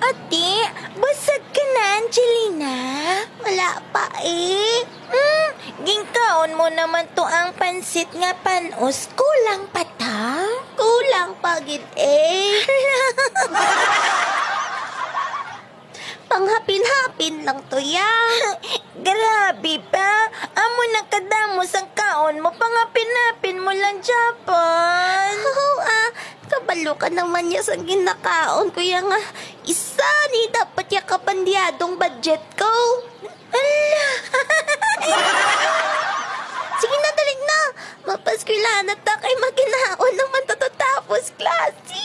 Ate, busog ka na, Angelina? Wala pa eh. Gingkaon mo naman to ang pansit nga panos. Kulang pa ta? Kulang pa gid eh. Panghapin-hapin lang to ya. Grabe pa. Amo nakadamos ang kaon mo. Pangapin-apin mo lang, Japan. Kabalo ka naman ya sa ginakaon ko ya nga. Isa ni dapat ya kapandyadong budget ko. Ala! Sige na, dalig na. Mapaskwila na ta kay maginaon naman tatatapos klase.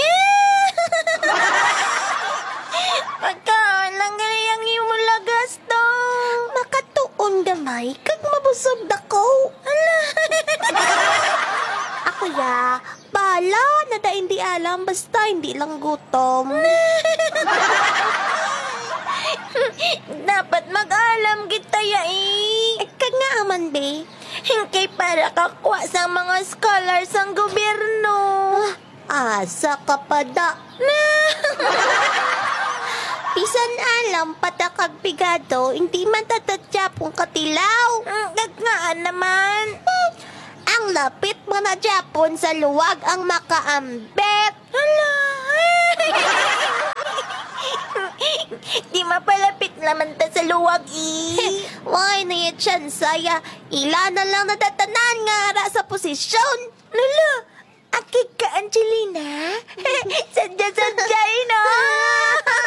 Pagkaan lang ganayang iyong lagas to. Makatuon gamay kag mabusog na ko. Ako ya, bala na da hindi alam basta hindi lang gutom. Dapat mag-alam kita ya eh. Kag nga aman be. Hingkay para kakwa sa mga scholars ang gobyerno. Asa ka pa da. Bisan alam patakag pigado, hindi man tatatyapong katilaw. Naggaan naman. Ang lapit mo na Japon sa luwag ang makaambet. Hala. Di mapalapit naman ta sa luwag eh. Why na yung saya? Ila na lang natatanan nga ara sa posisyon. Lala, akik ka Angelina. Sadya-sadya na.